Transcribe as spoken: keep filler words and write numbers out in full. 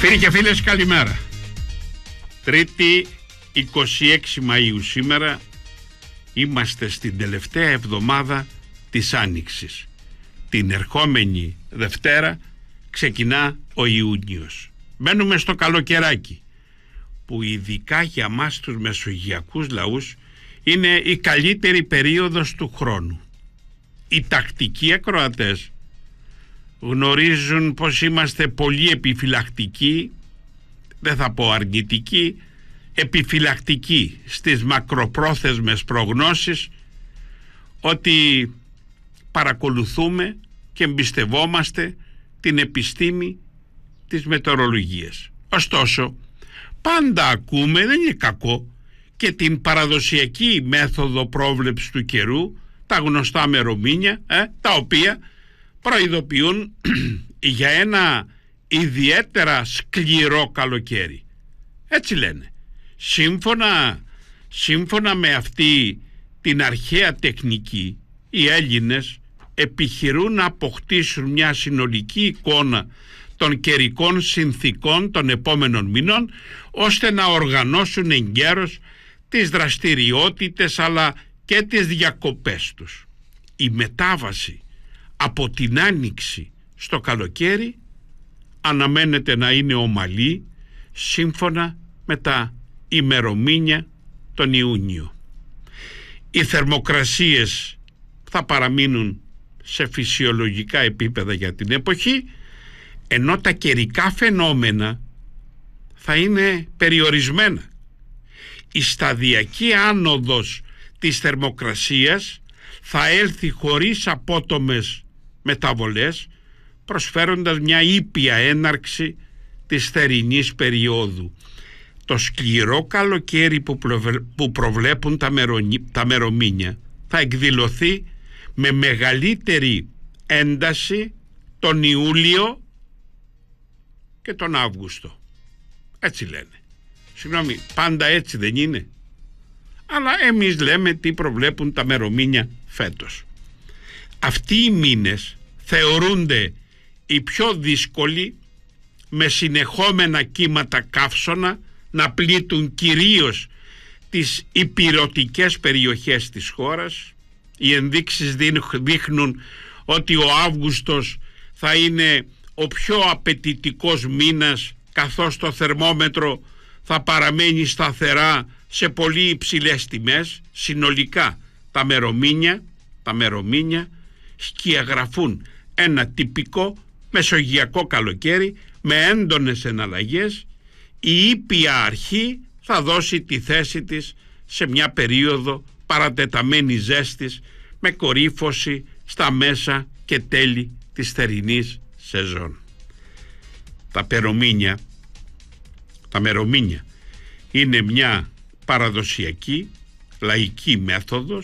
Φίλοι και φίλες, καλημέρα. Τρίτη είκοσι έξι Μαΐου σήμερα. Είμαστε στην τελευταία εβδομάδα της Άνοιξης. Την ερχόμενη Δευτέρα ξεκινά ο Ιούνιος. Μπαίνουμε στο καλοκαιράκι, που ειδικά για μας τους μεσογειακούς λαούς είναι η καλύτερη περίοδος του χρόνου. Οι τακτικοί ακροατές γνωρίζουν πως είμαστε πολύ επιφυλακτικοί, δεν θα πω αρνητικοί, επιφυλακτικοί στις μακροπρόθεσμες προγνώσεις, ότι παρακολουθούμε και εμπιστευόμαστε την επιστήμη της μετεωρολογίας. Ωστόσο, πάντα ακούμε, δεν είναι κακό, και την παραδοσιακή μέθοδο πρόβλεψης του καιρού, τα γνωστά μερομήνια, ε, τα οποία προειδοποιούν για ένα ιδιαίτερα σκληρό καλοκαίρι. Έτσι λένε. Σύμφωνα, σύμφωνα με αυτή την αρχαία τεχνική, οι Έλληνες επιχειρούν να αποκτήσουν μια συνολική εικόνα των καιρικών συνθήκων των επόμενων μηνών, ώστε να οργανώσουν εγκαίρως τις δραστηριότητες αλλά και τις διακοπές τους. Η μετάβαση από την άνοιξη στο καλοκαίρι αναμένεται να είναι ομαλή, σύμφωνα με τα ημερομήνια τον Ιούνιο. Οι θερμοκρασίες θα παραμείνουν σε φυσιολογικά επίπεδα για την εποχή, ενώ τα καιρικά φαινόμενα θα είναι περιορισμένα. Η σταδιακή άνοδος της θερμοκρασίας θα έλθει χωρίς απότομες μεταβολές, προσφέροντας μια ήπια έναρξη της θερινής περίοδου. Το σκληρό καλοκαίρι που προβλέπουν τα, μερονι... τα μερομήνια θα εκδηλωθεί με μεγαλύτερη ένταση τον Ιούλιο και τον Αύγουστο. Έτσι λένε. Συγγνώμη, πάντα έτσι δεν είναι? Αλλά εμείς λέμε τι προβλέπουν τα μερομήνια φέτος. Αυτοί οι μήνες θεωρούνται οι πιο δύσκολοι, με συνεχόμενα κύματα καύσωνα να πλήττουν κυρίως τις ηπειρωτικές περιοχές της χώρας. Οι ενδείξεις δείχνουν ότι ο Αύγουστος θα είναι ο πιο απαιτητικός μήνας, καθώς το θερμόμετρο θα παραμένει σταθερά σε πολύ υψηλές τιμές. Συνολικά τα μερομήνια, τα μερομήνια σκιαγραφούν ένα τυπικό μεσογειακό καλοκαίρι με έντονες εναλλαγές. Η ήπια αρχή θα δώσει τη θέση της σε μια περίοδο παρατεταμένης ζέστης, με κορύφωση στα μέσα και τέλη της θερινής σεζόν. Τα περομήνια, τα μερομήνια είναι μια παραδοσιακή λαϊκή μέθοδος